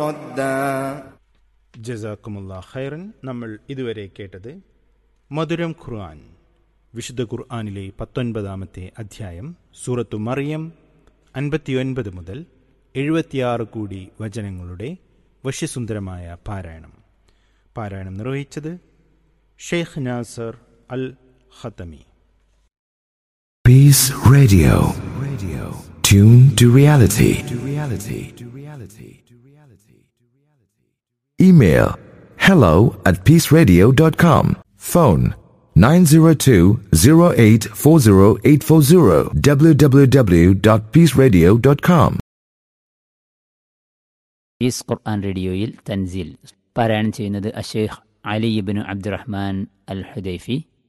ജസാക്കുമുല്ലാ ഖൈറൻ. നമ്മൾ ഇതുവരെ കേട്ടത് മധുരം ഖുർആൻ, വിശുദ്ധ ഖുർആനിലെ 19-ാമത്തെ അധ്യായം സൂറത്തു മറിയം 59 മുതൽ 76 കൂടി വചനങ്ങളുടെ വശ്യസുന്ദരമായ പാരായണം നിർവഹിച്ചത് ഷെയ്ഖ് നാസർ അൽ ഖതമി. Peace Radio. Tune to reality. Email hello@peaceradio.com. Phone 902-0840840 www.peaceradio.com. Piece ഖുർആൻ റേഡിയോയിൽ തൻസീൽ പാരായണം ചെയ്യുന്നത് അഷേഖ് അലി ഇബ്നു അബ്ദുറഹ്മാൻ അൽ ഹുദൈഫി.